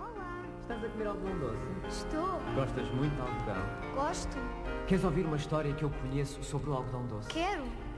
Olá. Estás a comer algodão doce? Estou. Gostas muito de algodão? Gosto. Queres ouvir uma história que eu conheço sobre o algodão doce? Quero.